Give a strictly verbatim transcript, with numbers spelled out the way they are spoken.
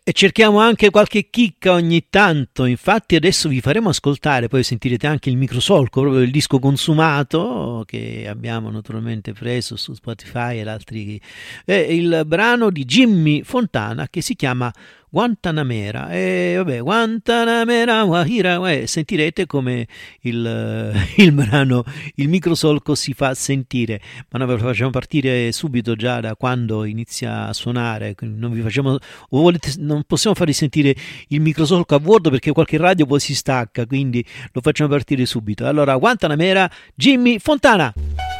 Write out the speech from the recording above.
E cerchiamo anche qualche chicca ogni tanto, infatti adesso vi faremo ascoltare, poi sentirete anche il microsolco, proprio il disco consumato che abbiamo naturalmente preso su Spotify ed altri, è il brano di Jimmy Fontana che si chiama Guantanamera. E vabbè, Guantanamera, Wahira, eh, sentirete come il, il brano, il microsolco si fa sentire, ma noi ve lo facciamo partire subito già da quando inizia a suonare, non vi facciamo, o volete, non possiamo farvi sentire il microsolco a vuoto perché qualche radio poi si stacca, quindi lo facciamo partire subito. Allora, Guantanamera, Jimmy Fontana.